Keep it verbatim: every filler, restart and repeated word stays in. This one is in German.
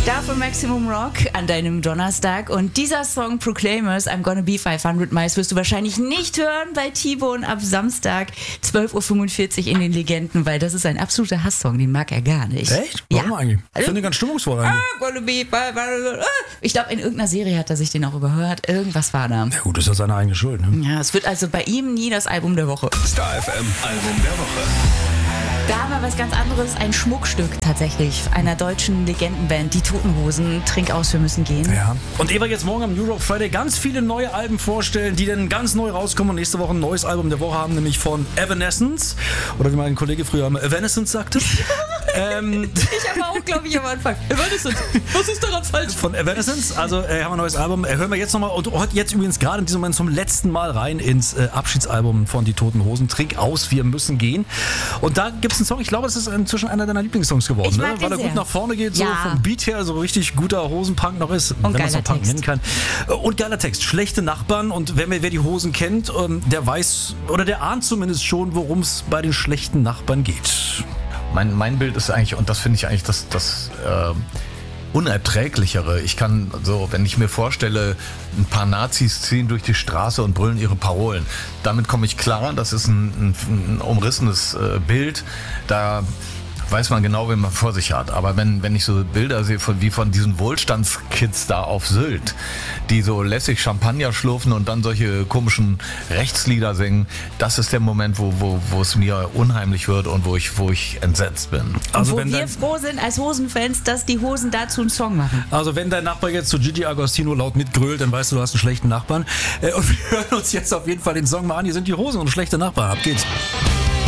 Da von Maximum Rock an deinem Donnerstag. Und dieser Song Proclaimers, I'm Gonna Be fünfhundert Miles, wirst du wahrscheinlich nicht hören bei T-Bone ab Samstag zwölf Uhr fünfundvierzig in den Legenden, weil das ist ein absoluter Hasssong, den mag er gar nicht. Echt? Warum ja. eigentlich? Ich finde den ganz stimmungsvoll eigentlich. I'm gonna be fünfhundert. Ich glaube, in irgendeiner Serie hat er sich den auch überhört. Irgendwas war da. Ja gut, das ist ja seine eigene Schuld. Ne? Ja, es wird also bei ihm nie das Album der Woche. Star F M Album der Woche. Da haben wir was ganz anderes, ein Schmuckstück tatsächlich einer deutschen Legendenband, die Toten Hosen. Trink aus, wir müssen gehen. Ja. Und Eva jetzt morgen am New Rock Friday ganz viele neue Alben vorstellen, die dann ganz neu rauskommen und nächste Woche ein neues Album der Woche haben, nämlich von Evanescence. Oder wie mein Kollege früher immer Evanescence sagte. ähm, ich habe auch, glaube ich, am Anfang. Evanescence, was ist daran falsch? Von Evanescence, also äh, haben wir ein neues Album. Äh, hören wir jetzt nochmal und heute jetzt übrigens gerade in diesem Moment zum letzten Mal rein ins äh, Abschiedsalbum von Die Toten Hosen. Trink aus, wir müssen gehen. Und da gibt es einen Song, ich glaube, es ist inzwischen einer deiner Lieblingssongs geworden, ich ne? mag Weil er sehr. gut nach vorne geht, Ja. so vom Beat her, so richtig guter Hosenpunk noch ist, Und wenn man es geiler noch Punk Text. nennen kann. Und geiler Text, schlechte Nachbarn und wer, wer die Hosen kennt, ähm, der weiß oder der ahnt zumindest schon, worum es bei den schlechten Nachbarn geht. Mein, mein Bild ist eigentlich, und das finde ich eigentlich das, das äh, Unerträglichere. Ich kann so, wenn ich mir vorstelle, ein paar Nazis ziehen durch die Straße und brüllen ihre Parolen. Damit komme ich klar, das ist ein, ein, ein umrissenes äh, Bild. Da weiß man genau, wen man vor sich hat. Aber wenn, wenn ich so Bilder sehe von, wie von diesen Wohlstandskids da auf Sylt, die so lässig Champagner schlürfen und dann solche komischen Rechtslieder singen, das ist der Moment, wo, wo, wo es mir unheimlich wird und wo ich, wo ich entsetzt bin. Also Wo wenn wir dein, froh sind als Hosenfans, dass die Hosen dazu einen Song machen. also wenn dein Nachbar jetzt zu Gigi Agostino laut mitgrölt, dann weißt du, du hast einen schlechten Nachbarn. Äh, und wir hören uns jetzt auf jeden Fall den Song mal an. Hier sind die Hosen und schlechte Nachbarn. Ab geht's.